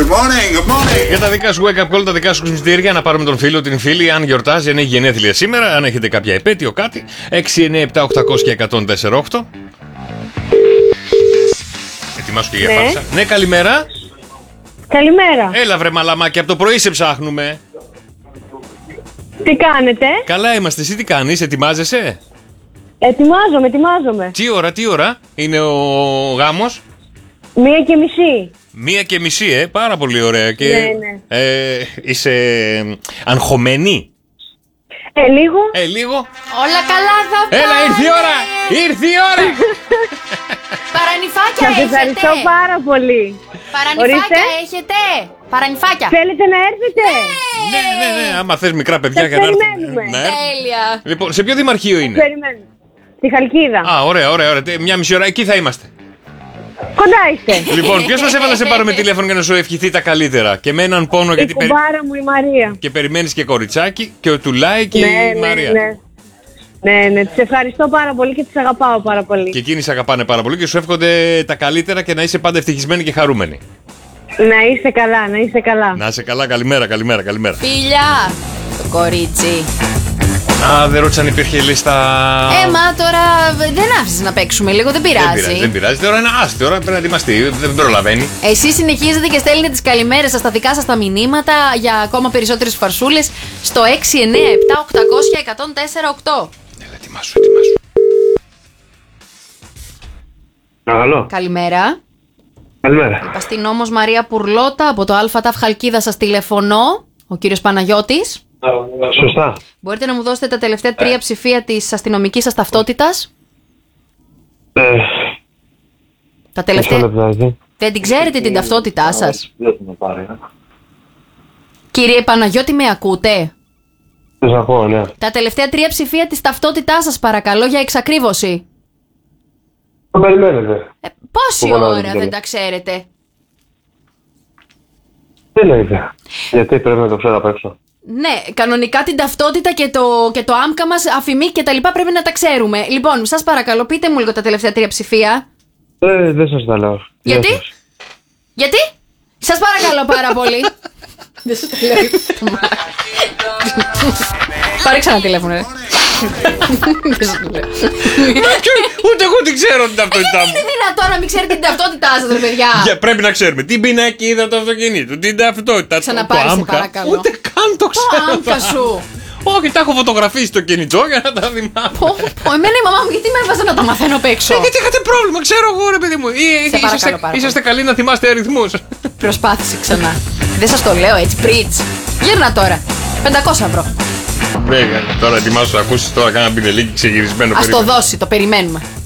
morning. Για τα δικά σου wake up call, τα δικά σου μυστήρια, να πάρουμε τον φίλο, την φίλη, αν γιορτάζει, αν έχει γενέθλια σήμερα, αν έχετε κάποια επέτειο, κάτι. 6, 9, 7, 800 και 104,8. Ετοιμάσου και για φάρσα. Ναι, καλημέρα. Καλημέρα. Έλα βρε μαλαμάκι, από το πρωί σε ψάχνουμε. Τι κάνετε? Καλά είμαστε, εσύ τι κάνεις, ετοιμάζεσαι? Ετοιμάζομαι. Τι ώρα είναι ο γάμος? 1:30. 1:30, πάρα πολύ ωραία. Και ναι. Είσαι αγχωμένη? Λίγο. Όλα καλά θα πάνε. Έλα, ήρθε η ώρα. Παρανυφάκια Σας έχετε? ευχαριστώ πάρα πολύ. Παρανυφάκια έχετε? Παρανυφάκια. Θέλετε να έρθετε? Ναι, άμα θες μικρά παιδιά Σας για να έρθουν. περιμένουμε. Τέλεια. Λοιπόν, σε ποιο δημαρχείο είναι? Περιμένουμε. Στη Χαλκίδα. Α, ωραία. Μια μισή ώρα εκεί θα είμαστε. Κοντά είστε. Λοιπόν, ποιος μας έβαλε σε πάρουμε τηλέφωνο για να σου ευχηθεί τα καλύτερα? Και με έναν πόνο Η γιατί κουμπάρα μου η Μαρία. και περιμένεις και κοριτσάκι και ο Τουλάι και η Μαρία. Ναι, τις ευχαριστώ πάρα πολύ και τις αγαπάω πάρα πολύ. Και εκείνοι σε αγαπάνε πάρα πολύ και σου εύχονται τα καλύτερα και να είσαι πάντα ευτυχισμένη και χαρούμενη. Να είστε καλά. Να είσαι καλά, καλημέρα. Φίλια, το κορίτσι. Α, δεν ρώτησα αν υπήρχε λίστα. Μα τώρα δεν άφησες να παίξουμε λίγο, δεν πειράζει. Δεν πειράζει. Τώρα είναι άστι, τώρα πρέπει να ετοιμαστεί. Δεν προλαβαίνει. Εσείς συνεχίζετε και στέλνετε τις καλημέρες σας, τα δικά σας τα μηνύματα για ακόμα περισσότερες φαρσούλες στο 6, 9, 7, 800 και 104,8. Έλα, ετοιμάσου. Καλό. Καλημέρα. Καλημέρα. Παστινόμος Μαρία Πουρλώτα από το ΑΤΑΦ Χαλκίδα σας τηλεφωνώ. Ο κύριος Παναγιώτης. Σωστά. Μπορείτε να μου δώσετε τα τελευταία 3 ψηφία της αστυνομικής σας ταυτότητας? Τα τελευταία. Δεν την ξέρετε την ταυτότητά σας? Κύριε Παναγιώτη, με ακούτε? Σας ακούω, ναι. Τα τελευταία 3 ψηφία της ταυτότητάς σας παρακαλώ για εξακρίβωση. Το περιμένετε. Πόση ώρα δεν τα ξέρετε? Τι λέτε? Γιατί πρέπει να το ξέρω απ' έξω? Ναι, κανονικά την ταυτότητα και το άμκα μας, αφημί και τα λοιπά πρέπει να τα ξέρουμε. Λοιπόν, σας παρακαλώ, πείτε μου λίγο τα τελευταία 3 ψηφία. Δεν σας τα λέω. Γιατί? Σας παρακαλώ πάρα πολύ. Δεν σας τα λέω. Πάρε ξανά τηλέφωνο, ρε. Ούτε εγώ την ξέρω την ταυτότητά μου. Είναι δυνατόν να μην ξέρετε την ταυτότητά σας, ρε παιδιά? Πρέπει να ξέρουμε την πινακίδα του αυτοκινήτου, την ταυτότητα. Ξαναπάρε, σε παρακαλώ. Ούτε καν το ξέρω. Το άμκα σου. Όχι, τα έχω φωτογραφίσει στο κινητό για να τα θυμάμαι. Εμένα η μαμά μου γιατί με έβαζε να τα μαθαίνω απ' έξω? Γιατί είχατε πρόβλημα, ξέρω εγώ ρε παιδί μου. Είσαστε καλοί να θυμάστε αριθμούς. Προσπάθησε ξανά. Δεν σας το λέω έτσι, πριτς. Γύρνα τώρα. 500€. Τώρα ετοιμάσου να ακούσεις τώρα κάνα πινελίκι ξεγυρισμένο. Ας το δώσει, το περιμένουμε.